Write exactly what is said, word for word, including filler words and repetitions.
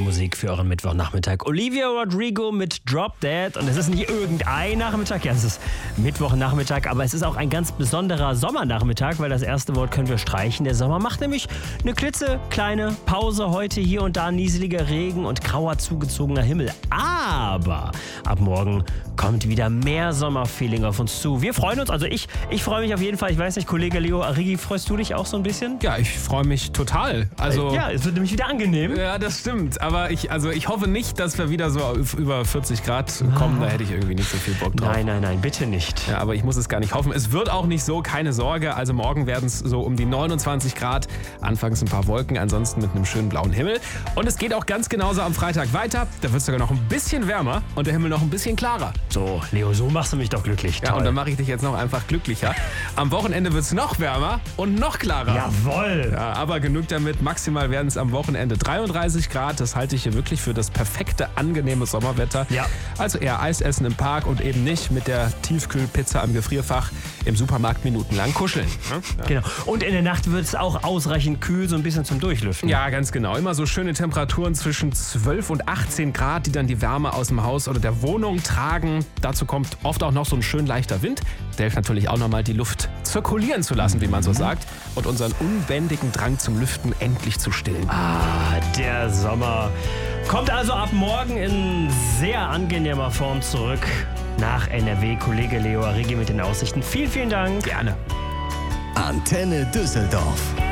Musik für euren Mittwochnachmittag. Olivia Rodrigo mit Drop Dead. Und es ist nicht irgendein Nachmittag, ja, es ist Mittwochnachmittag, aber es ist auch ein ganz besonderer Sommernachmittag, weil das erste Wort können wir streichen. Der Sommer macht nämlich eine klitzekleine Pause heute. Hier und da nieseliger Regen und grauer zugezogener Himmel. Aber ab morgen kommt wieder mehr Sommerfeeling auf uns zu. Wir freuen uns, also ich, ich freue mich auf jeden Fall. Ich weiß nicht, Kollege Leo Arrighi, freust du dich auch so ein bisschen? Ja, ich freue mich total. Also, ja, es wird nämlich wieder angenehm. Ja, das stimmt. Aber ich, also ich hoffe nicht, dass wir wieder so auf über vierzig Grad kommen. Da hätte ich irgendwie nicht so viel Bock drauf. Nein, nein, nein, bitte nicht. Ja, aber ich muss es gar nicht hoffen. Es wird auch nicht so, keine Sorge. Also morgen werden es so um die neunundzwanzig Grad. Anfangs ein paar Wolken, ansonsten mit einem schönen blauen Himmel. Und es geht auch ganz genauso am Freitag weiter. Da wird es sogar noch ein bisschen wärmer und der Himmel noch ein bisschen klarer. So, Leo, so machst du mich doch glücklich. Ja, Toll. und dann mache ich dich jetzt noch einfach glücklicher. Am Wochenende wird es noch wärmer und noch klarer. Jawohl. Ja, aber genug damit. Maximal werden es am Wochenende dreiunddreißig Grad. Das halte ich hier wirklich für das perfekte, angenehme Sommerwetter. Ja. Also eher Eis essen im Park und eben nicht mit der Tiefkühlpizza am Gefrierfach im Supermarkt minutenlang kuscheln. Ja. Genau. Und in der Nacht wird es auch ausreichend kühl, so ein bisschen zum Durchlüften. Ja, ganz genau. Immer so schöne Temperaturen zwischen zwölf und achtzehn Grad, die dann die Wärme aus dem Haus oder der Wohnung tragen. Dazu kommt oft auch noch so ein schön leichter Wind. Der hilft natürlich auch nochmal, die Luft zirkulieren zu lassen, wie man so sagt. Und unseren unbändigen Drang zum Lüften endlich zu stillen. Ah, der Sommer kommt also ab morgen in sehr angenehmer Form zurück nach N R W. Kollege Leo Arrighi mit den Aussichten. Vielen, vielen Dank. Gerne. Antenne Düsseldorf.